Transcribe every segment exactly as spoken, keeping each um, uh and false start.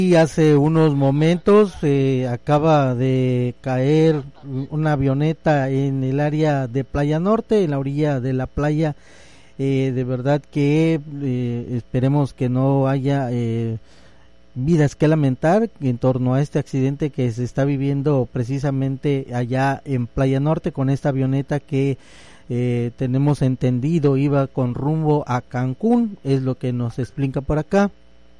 Y hace unos momentos eh, acaba de caer una avioneta en el área de Playa Norte, en la orilla de la playa. Eh, de verdad que eh, esperemos que no haya eh, vidas que lamentar en torno a este accidente que se está viviendo precisamente allá en Playa Norte con esta avioneta que eh, tenemos entendido iba con rumbo a Cancún, es lo que nos explica por acá.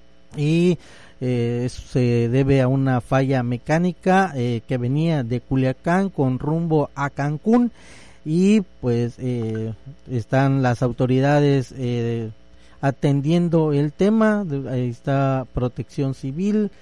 Y eh, eso se debe a una falla mecánica eh, que venía de Culiacán con rumbo a Cancún, y pues eh, están las autoridades eh, atendiendo el tema. Ahí está Protección Civil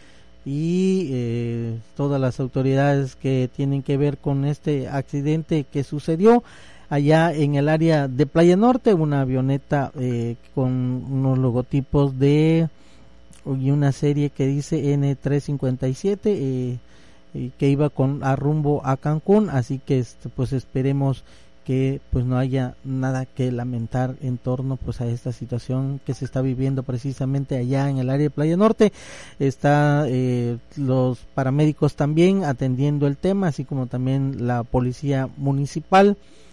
y eh, todas las autoridades que tienen que ver con este accidente que sucedió allá en el área de Playa Norte. Una avioneta eh, con unos logotipos de y una serie que dice N trescientos cincuenta y siete eh, eh, que iba con a rumbo a Cancún, así que este, pues esperemos que pues no haya nada que lamentar en torno pues a esta situación que se está viviendo precisamente allá en el área de Playa Norte. Está eh, los paramédicos también atendiendo el tema, así como también la policía municipal,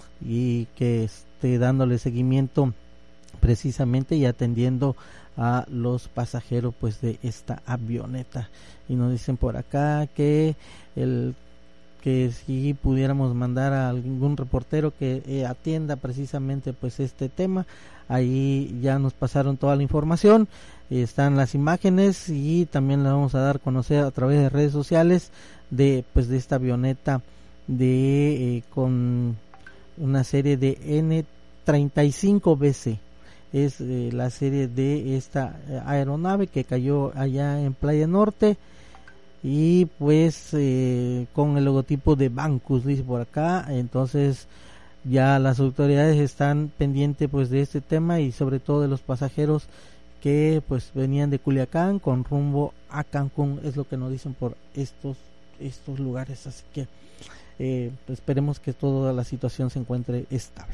y que esté dándole seguimiento precisamente y atendiendo a los pasajeros pues de esta avioneta. Y nos dicen por acá que el que si pudiéramos mandar a algún reportero que eh, atienda precisamente pues este tema. Ahí ya nos pasaron toda la información, eh, están las imágenes y también la vamos a dar a conocer a través de redes sociales de pues de esta avioneta de eh, con una serie de N treinta y cinco B C. Es eh, la serie de esta eh, aeronave que cayó allá en Playa Norte, y pues eh, con el logotipo de Bancus, dice por acá. Entonces ya las autoridades están pendientes pues de este tema, y sobre todo de los pasajeros que pues venían de Culiacán con rumbo a Cancún, es lo que nos dicen por estos estos lugares. Así que eh, esperemos que toda la situación se encuentre estable.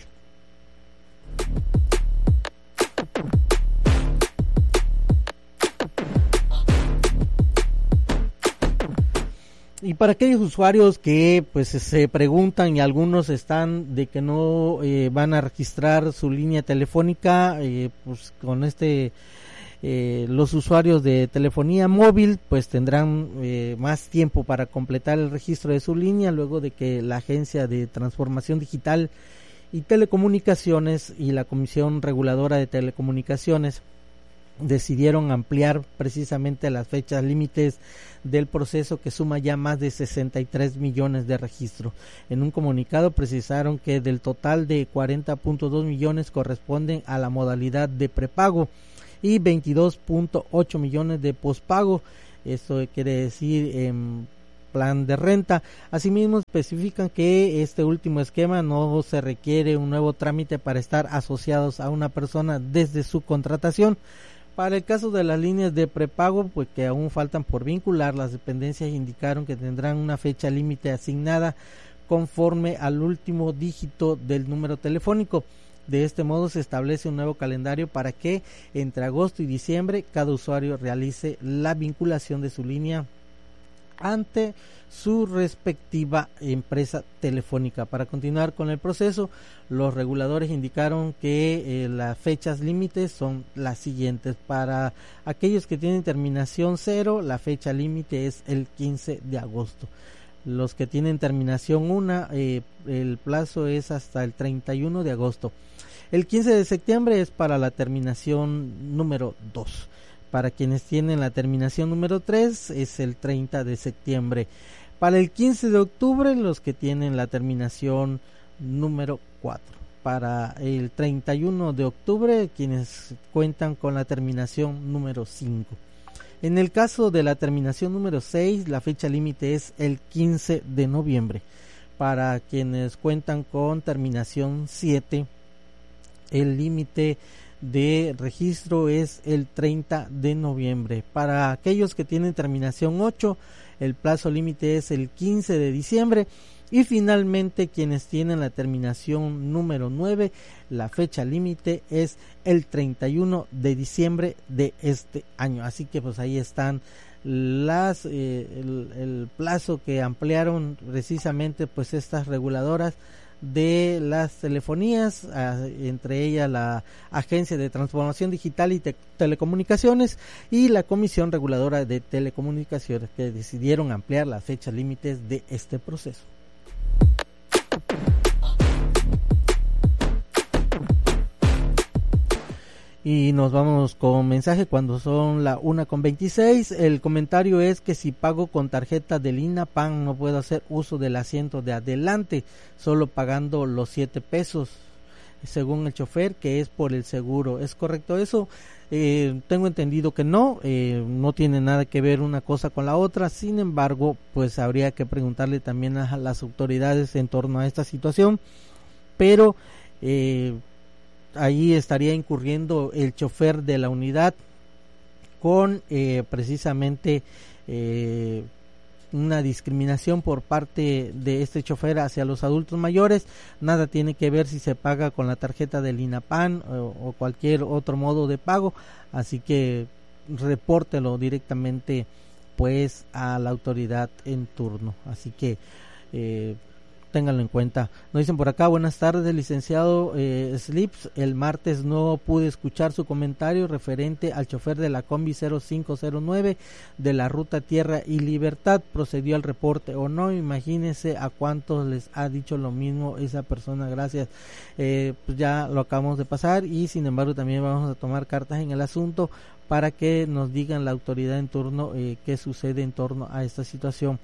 Y para aquellos usuarios que pues se preguntan, y algunos están de que no eh, van a registrar su línea telefónica, eh, pues con este eh, los usuarios de telefonía móvil pues tendrán eh, más tiempo para completar el registro de su línea, luego de que la Agencia de Transformación Digital y Telecomunicaciones y la Comisión Reguladora de Telecomunicaciones decidieron ampliar precisamente las fechas límites del proceso, que suma ya más de sesenta y tres millones de registros. En un comunicado precisaron que del total de cuarenta punto dos millones corresponden a la modalidad de prepago y veintidós punto ocho millones de pospago. Esto quiere decir en plan de renta. Asimismo especifican que este último esquema no se requiere un nuevo trámite para estar asociados a una persona desde su contratación. Para el caso de las líneas de prepago, pues que aún faltan por vincular, las dependencias indicaron que tendrán una fecha límite asignada conforme al último dígito del número telefónico. De este modo se establece un nuevo calendario para que entre agosto y diciembre cada usuario realice la vinculación de su línea ante su respectiva empresa telefónica. Para continuar con el proceso, los reguladores indicaron que eh, las fechas límites son las siguientes. Para aquellos que tienen terminación cero, la fecha límite es el quince de agosto. Los que tienen terminación uno, eh, el plazo es hasta el treinta y uno de agosto. El quince de septiembre es para la terminación número dos. Para quienes tienen la terminación número tres es el treinta de septiembre. Para el quince de octubre los que tienen la terminación número cuatro. Para el treinta y uno de octubre quienes cuentan con la terminación número cinco. En el caso de la terminación número seis, la fecha límite es el quince de noviembre. Para quienes cuentan con terminación siete, el límite de registro es el treinta de noviembre. Para aquellos que tienen terminación ocho, el plazo límite es el quince de diciembre. Y finalmente quienes tienen la terminación número nueve, la fecha límite es el treinta y uno de diciembre de este año. Así que pues ahí están las eh, el, el plazo que ampliaron precisamente pues estas reguladoras de las telefonías, a, entre ellas la Agencia de Transformación Digital y Te- Telecomunicaciones y la Comisión Reguladora de Telecomunicaciones, que decidieron ampliar las fechas límites de este proceso. Y nos vamos con mensaje cuando son la una con veintiséis. El comentario es que si pago con tarjeta del INAPAN no puedo hacer uso del asiento de adelante, solo pagando los siete pesos, según el chofer, que es por el seguro. ¿Es correcto eso? Eh, tengo entendido que no, eh, no tiene nada que ver una cosa con la otra. Sin embargo, pues habría que preguntarle también a las autoridades en torno a esta situación, pero eh, ahí estaría incurriendo el chofer de la unidad con eh, precisamente eh, una discriminación por parte de este chofer hacia los adultos mayores. Nada tiene que ver si se paga con la tarjeta del INAPAN o, o cualquier otro modo de pago, así que repórtelo directamente pues a la autoridad en turno, así que eh, ténganlo en cuenta. Nos dicen por acá, buenas tardes, licenciado eh, Slips. El martes no pude escuchar su comentario referente al chofer de la combi cero cinco cero nueve de la ruta Tierra y Libertad. ¿Procedió al reporte o no? Imagínense a cuántos les ha dicho lo mismo esa persona. Gracias. Eh, pues ya lo acabamos de pasar y sin embargo también vamos a tomar cartas en el asunto para que nos digan la autoridad en turno eh, qué sucede en torno a esta situación.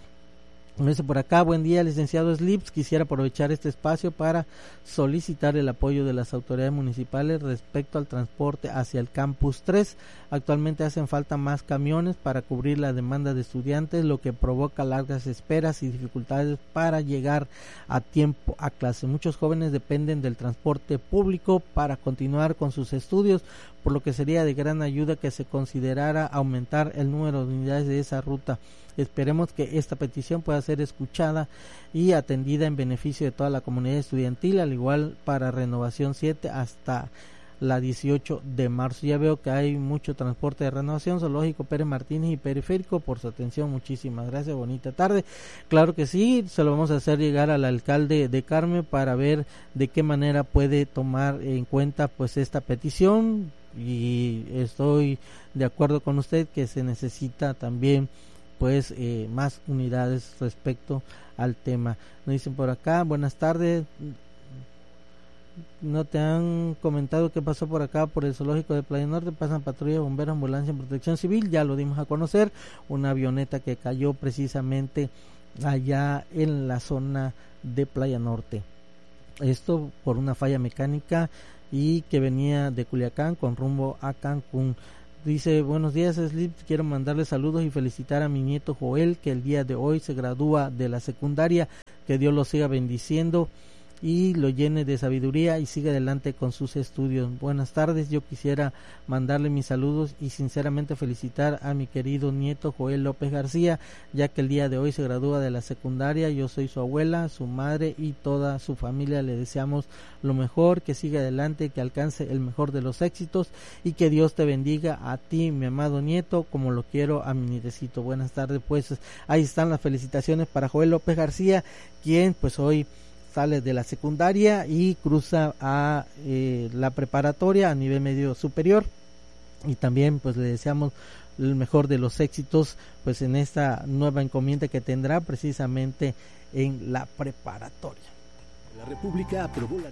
Me dice por acá, buen día licenciado Slips, quisiera aprovechar este espacio para solicitar el apoyo de las autoridades municipales respecto al transporte hacia el Campus tres. Actualmente hacen falta más camiones para cubrir la demanda de estudiantes, lo que provoca largas esperas y dificultades para llegar a tiempo a clase. Muchos jóvenes dependen del transporte público para continuar con sus estudios, por lo que sería de gran ayuda que se considerara aumentar el número de unidades de esa ruta. Esperemos que esta petición pueda ser escuchada y atendida en beneficio de toda la comunidad estudiantil, al igual para Renovación siete hasta la dieciocho de marzo. Ya veo que hay mucho transporte de Renovación, Zoológico, Pérez Martínez y Periférico. Por su atención, muchísimas gracias, bonita tarde. Claro que sí, se lo vamos a hacer llegar al alcalde de Carmen para ver de qué manera puede tomar en cuenta pues esta petición, y estoy de acuerdo con usted que se necesita también pues eh, más unidades respecto al tema. Nos dicen por acá, buenas tardes, no te han comentado qué pasó por acá por el zoológico de Playa Norte. Pasan patrullas, bomberos, ambulancia, protección civil, ya lo dimos a conocer, una avioneta que cayó precisamente allá en la zona de Playa Norte, esto por una falla mecánica y que venía de Culiacán con rumbo a Cancún. Dice, buenos días Slip, quiero mandarle saludos y felicitar a mi nieto Joel, que el día de hoy se gradúa de la secundaria, que Dios lo siga bendiciendo y lo llene de sabiduría y siga adelante con sus estudios. Buenas tardes, yo quisiera mandarle mis saludos y sinceramente felicitar a mi querido nieto Joel López García, ya que el día de hoy se gradúa de la secundaria. Yo soy su abuela, su madre y toda su familia. Le deseamos lo mejor, que siga adelante, que alcance el mejor de los éxitos y que Dios te bendiga a ti, mi amado nieto, como lo quiero a mi nietecito. Buenas tardes, pues ahí están las felicitaciones para Joel López García, quien pues hoy sale de la secundaria y cruza a eh, la preparatoria a nivel medio superior, y también pues le deseamos el mejor de los éxitos pues en esta nueva encomienda que tendrá precisamente en la preparatoria. La República aprobó la